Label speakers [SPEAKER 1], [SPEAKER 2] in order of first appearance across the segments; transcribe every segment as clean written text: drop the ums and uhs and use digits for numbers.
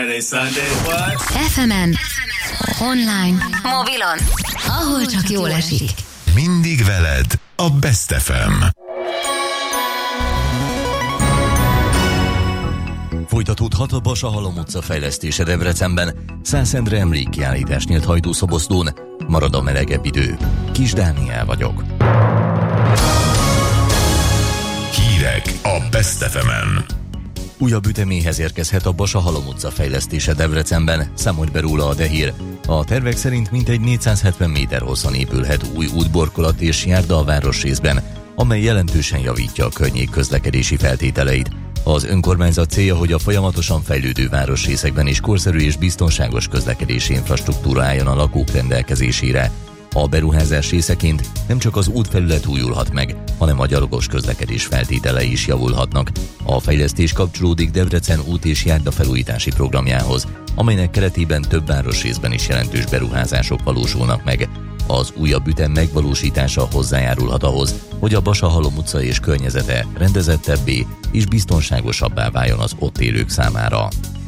[SPEAKER 1] FM-en, online, mobilon, ahol csak jól esik.
[SPEAKER 2] Mindig veled a Best FM.
[SPEAKER 3] Folytatódhat a Basa-Halom utca fejlesztése Debrecenben, Szászendre emlékkiállítás nyílt Hajdúszoboszlón, marad a melegebb idő. Kis Dániel vagyok.
[SPEAKER 2] Hírek a Best FM-en.
[SPEAKER 3] Újabb üteméhez érkezhet a Basa-Halom utca fejlesztése Debrecenben, számolt be róla a Dehír. A tervek szerint mintegy 470 méter hosszan épülhet új útborkolat és járda a városrészben, amely jelentősen javítja a környék közlekedési feltételeit. Az önkormányzat célja, hogy a folyamatosan fejlődő városrészekben is korszerű és biztonságos közlekedési infrastruktúra álljon a lakók rendelkezésére. A beruházás részeként nem csak az útfelület újulhat meg, hanem a gyalogos közlekedés feltételei is javulhatnak. A fejlesztés kapcsolódik Debrecen út- és járdafelújítási programjához, amelynek keretében több városrészben is jelentős beruházások valósulnak meg. Az újabb ütem megvalósítása hozzájárulhat ahhoz, hogy a Basa-Halom utca és környezete rendezettebbé és biztonságosabbá váljon az ott élők számára.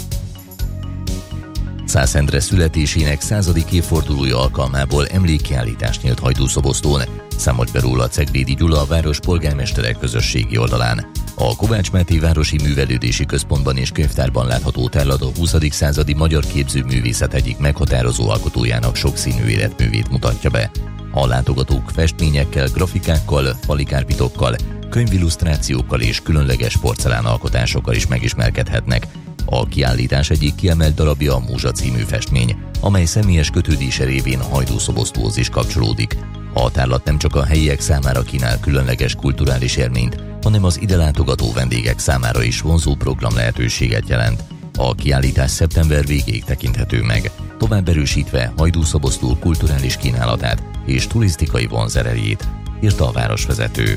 [SPEAKER 3] Szászendre születésének 100. évfordulója alkalmából emlékkiállítás nyílt Hajdúszoboszlón, számolt be róla Ceglédi Gyula, a város polgármesterek közösségi oldalán. A Kovács Máté Városi Művelődési Központban és Könyvtárban látható tárlat a 20. századi magyar képzőművészet egyik meghatározó alkotójának sokszínű életművét mutatja be. A látogatók festményekkel, grafikákkal, falikárpitokkal, könyvillusztrációkkal és különleges porcelánalkotásokkal is megismerkedhetnek. A kiállítás egyik kiemelt darabja a Múzsa című festmény, amely személyes kötődése révén Hajdúszoboszlóhoz is kapcsolódik. A tárlat nem csak a helyiek számára kínál különleges kulturális élményt, hanem az ide látogató vendégek számára is vonzó program lehetőséget jelent. A kiállítás szeptember végéig tekinthető meg, tovább erősítve Hajdúszoboszló kulturális kínálatát és turisztikai vonzerejét, írta a városvezető.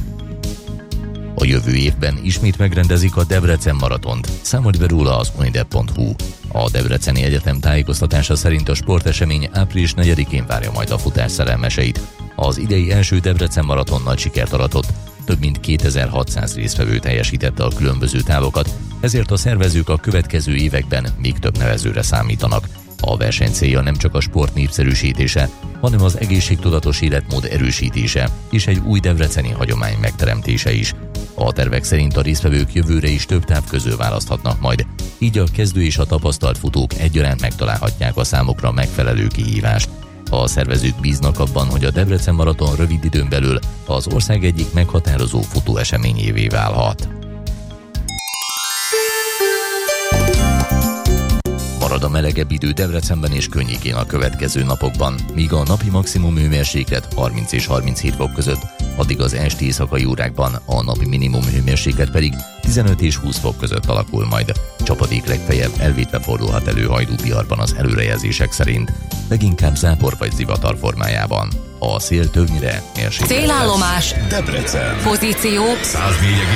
[SPEAKER 3] A jövő évben ismét megrendezik a Debrecen maratont, számolt be róla az unidep.hu. A Debreceni Egyetem tájékoztatása szerint a sportesemény április 4-én várja majd a futás szerelmeseit. Az idei első Debrecen maraton nagy sikert aratott, több mint 2600 résztvevő teljesítette a különböző távokat, ezért a szervezők a következő években még több nevezőre számítanak. A verseny célja nem csak a sport népszerűsítése, hanem az egészségtudatos életmód erősítése és egy új debreceni hagyomány megteremtése is. A tervek szerint a résztvevők jövőre is több táv közül választhatnak majd, így a kezdő és a tapasztalt futók egyaránt megtalálhatják a számukra megfelelő kihívást. A szervezők bíznak abban, hogy a Debrecen maraton rövid időn belül az ország egyik meghatározó futóeseményévé válhat. Marad a melegebb idő Debrecenben és környékén a következő napokban, míg a napi maximum hőmérséklet 30 és 37 fok között, addig az esti éjszakai órákban a napi minimum hőmérséklet pedig 15 és 20 fok között alakul majd. Csapadék legfeljebb elvétve fordulhat elő Hajdú-Biharban az előrejelzések szerint, leginkább zápor vagy zivatar formájában. A szél többnyire mérsékelt.
[SPEAKER 1] Célállomás
[SPEAKER 2] Debrecen.
[SPEAKER 1] Pozíció
[SPEAKER 2] 104,8